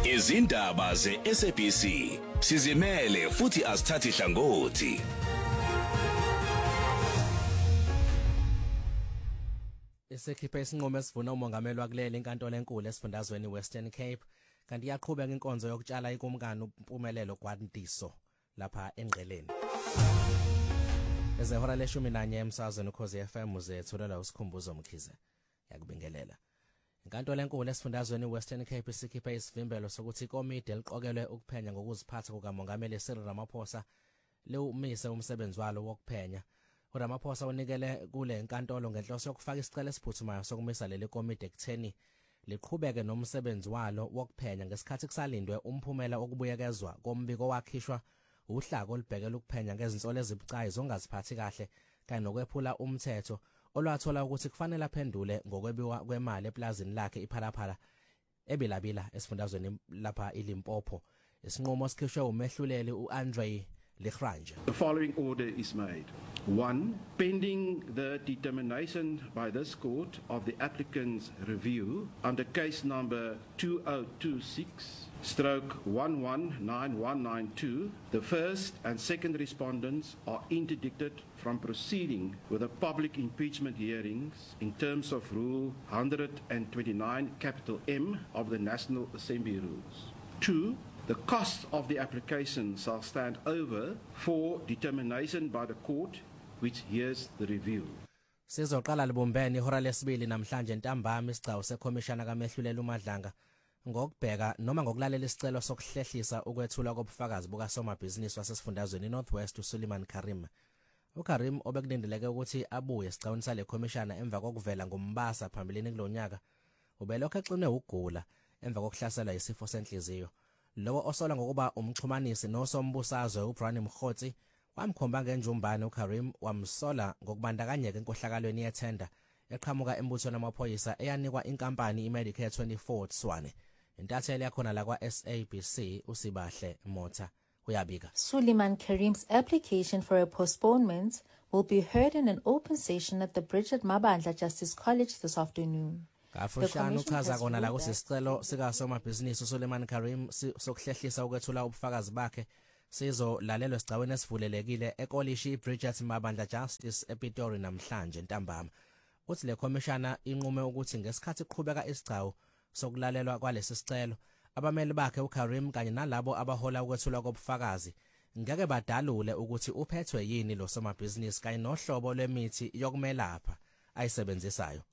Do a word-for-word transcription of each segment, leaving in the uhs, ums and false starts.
Izindaba ze-S A B C sizimele futhi asithathi hlangothi. Isekhiphe isinqumo esivuna umongameli wakuleli inkantolo enkulu esifundazweni Western Cape kanti iyaqhubeka inkonzo yokutshala ikumkani uMpumelelo Gwandiso lapha eNgqeleni. Ezehora leshumi nanye emsazweni ukhozi F M uzethulela usikhumbuzo Mkhize yakubingelela. Inkantolo enkulu esifundazweni Western Cape isikhiphe isivimbelo sokuthi ikomidi eliqokelwe ukuphenya ngokuziphatha kukamongameli Cyril Ramaphosa lewumise umsebenzi walo wokuphenya. uRamaphosa unikele kule inkantolo ngenhloso yokufaka isicelo esiphuthumayo sokumisa leli komidi ekutheni liqhubeke nomsebenzi walo wokuphenya ngesikhathi kusalindwe umphumela okubuyekezwa kombiko wakhishwa uhlaka olubhekela ukuphenya ngezinsolo ezibucayi zongaziphathi kahle kanye nokwephula umthetho olwathola ukuthi kufanele aphendule ngokwebiwa kwemali eplazini lakhe iphalaphala ebilabila esifundazweni lapha iLimpopo. Isinqumo sikhishwe umehluleli uAndrei Lichranje. The following order is made. One, pending the determination by this court of the applicant's review under case number two oh two six stroke one one nine one nine two, the first and second respondents are interdicted from proceeding with the public impeachment hearings in terms of Rule one twenty-nine capital M of the National Assembly Rules. Two, the cost of the application shall stand over for determination by the court which hears the review. Sizoqala libumbene ihora lesibili namhlanje ntambama isigcawu sekhomishana kaMehluleli uMadlanga ngokubheka noma ngokulalela isicelo sokuhlehlisa ukwethula kobufakazi buka somabhizinisi wasesifundazweni Northwest uSuleiman Karim. uKarim obekulindeleke ukuthi abuye esicawuni sale khomishana emva kokuvela ngombasa phambilini kulonyaka ubelokho exine ugula emva kokuhlaselwa isifo senhliziyo. Lowo osola ngokuba umxhumanisi nosombusazwe uBrani Mkhotsi wamkhomba ngenjumbane uKarim wamsola ngokubandakanyeka enkohlakalweni yethenda eqhamuka embuthweni amaphoyisa eyanikwa inkampani iMedicare twenty-four Tswane. Intatheli yakhona la kwa S A B C uSibahle Motha uyabika. Suleiman Karim's application for a postponement will be heard in an open session at the Bridget Mabandla Justice College this afternoon. Kafushana uchaza kona la kusisicelo sika somabhizinisi uSuleiman Karim sokuhlehlisa ukwethula ubufakazi bakhe sizolalelwa esigcaweni esivulelekile ekolishi iBridget Mabandla Justice ePitori namhlanje ntambama. Uthi le commissioner inqume ukuthi ngesikhathi kuqhubeka isigcawu sokulalelwa kwalesi sicelo abameli bakhe uKarim kanye nalabo abahola ukwethula kobufakazi ngeke badalule ukuthi uphethwe yini lo somabhizinisi kanye nohlobo lwemithi yokumelapha ayisebenzisayo.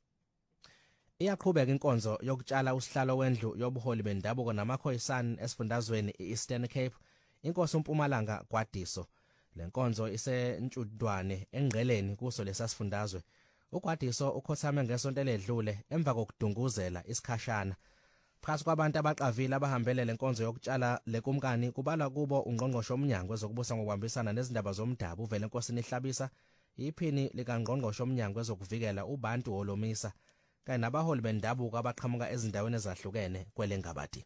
Iyaqhubeka inkonzo yokutshala usihlalo wendlu yobuholi bendabuko namakhoyisani esifundazweni iEastern Cape inkosi uMpumalanga Gwandiso. Le nkonzo isentshudwane eNgqeleni kuso lesasifundazwe. uGwandiso ukhothame ngesonto ledlule emva kokudunguzela isikhashana. Phakathi kwabantu abaqavile abahambele le nkonzo yokutshala lekumkani kubalwa kubo ungqongqoshe omnyango wezokubusa ngokuhambisana nezindaba zomdabu uvele enkosini Hlabisa, iphini likangqongqoshe omnyango wezokuvikela uBantu Holomisa kanye nabaholi bendabuko abaqhamuka ezindaweni ezahlukene kwelengabadi.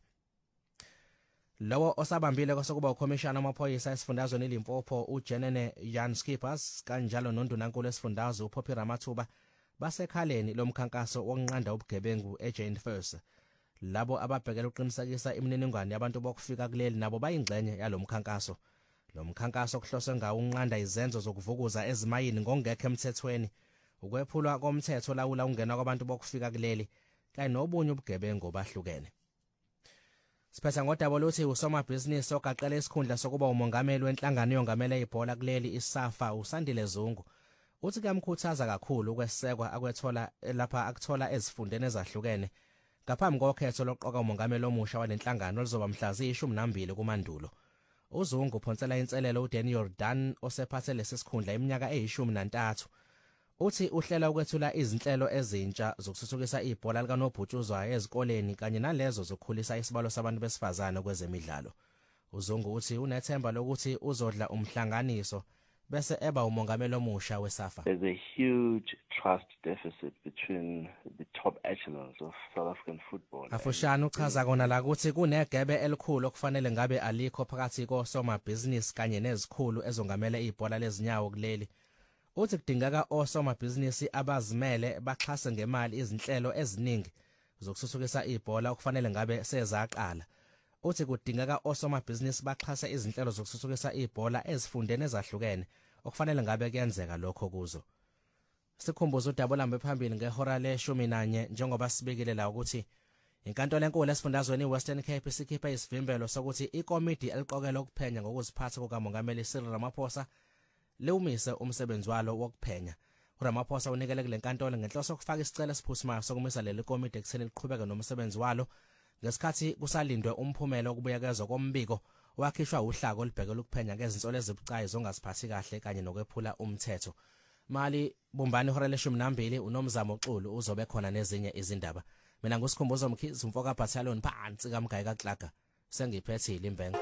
Lowo osabambile kwasokuba uCommissioner amaphoyisa esifundazweni iLimpopo uJenene Jan Skippers kanjalo noNdunankulu esifundazwe uPhophi Ramathuba basekhaleni lomkhankaso wokunqanda ubugebengu eJane First. Labo ababhekela uqinisekisa imininingwane yabantu bokufika kuleli nabo bayingxenye yalomkhankaso. Lo mkhankaso kuhloswe ngawo unqanda izenzo zokuvukuza ezimayini ngongekho emthethweni, ukwephulwa komthetho lawula ungena kwabantu bokufika kuleli kanye nobunye ubugebengu obahlukene. Siphetha ngodaba lokuthi usomabhizinisi ogaqela isikhundla sokuba umongameli wenhlangano yongamela ibhola kuleli iSAFA uSandile Zungu uthi kuyamkhuthaza kakhulu ukwesekwa akwethola lapha akuthola ezifundeni ezahlukene ngaphambi kokhetho loqoka umongameli omusha walenhlangano lizoba mhla ziyishumi nambili kuMandulo. uZungu uphonsela inselelo uDaniel Jordan osephathe lesisikhundla iminyaka eyishumi nantathu. Uthi uhlela ukwethula izinhlelo ezintsha zokuthuthukisa ibhola likanobhutshuzwayo ezikoleni kanye nalezo zokukhulisa isibalo sabantu besifazane kwezemidlalo. uZungu uthi unethemba lokuthi uzodla umhlanganiso bese eba umongameli omusha weSAFA. There's a huge trust deficit between the top echelons of South African football. Afushana uchaza kona la ukuthi kunegebe elikhulu okufanele ngabe alikho phakathi kosomabhizinisi kanye nezikhulu ezongamele ibhola lezinyawo kuleli. Uthi kudingeka osomabhizinisi abazimele baxhase ngemali izinhlelo eziningi zokuthuthukisa ibhola okufanele ngabe sezaqala. uthi kudingeka osomabhizinisi baxhasa izinhlelo zokuthuthukisa ibhola ezifundeni ezahlukene okufanele ngabe kuyenzeka lokho kuzo. Sikhumbuza udaba lambe phambili ngehora leshumi nanye njengoba sibekile la ukuthi inkantolo enkulu esifundazweni iWestern Cape isikhipha isivimbelo sokuthi ikomidi eliqokelwe ukuphenya ngokuziphatha kukamongameli Cyril Ramaphosa lewumise umsebenzi walo wokuphenya. uRamaphosa unikele kule nkantolo ngenhloso yokufaka isicelo esiphuthumayo sokumisa leli komidi ekutheni liqhubeke nomsebenzi walo ngesikhathi kusalindwe umphumela wokubuyekezwa kombiko wakhishwa uhlaka olibhekela ukuphenya ngezinsolo ezibucayi zongasiphathi kahle kanye nokwephula umthetho. Mali bumbani ihora leshumi nambili unomzamo uxulu uzobe khona nezinye izindaba. Mina ngusikhumbuzo Mkhizi umfoka battalion phansi kaMgayi kaXlaga sengiphethe ilimbengo.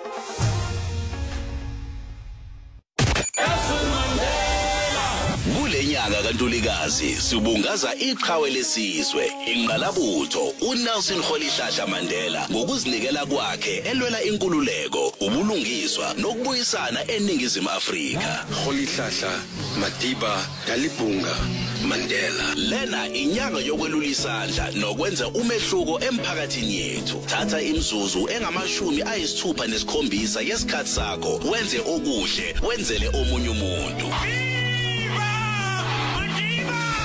Kulenyanga kaNtulikazi sibungaza iqhawe lesizwe inqalabutho uNelson Rolihlahla Mandela ngokuzinikela kwakhe elwela inkululeko ubulungiswa nokubuyisana eningizimu Afrika. Rolihlahla Madiba Dalibunga Mandela. Lena inyanga yokwelula isandla nokwenza umehluko emphakathini yethu. Thatha imzuzu engamashumi ayisithupha nesikhombisa yesikhathi sakho wenze okuhle wenzele omunye umuntu.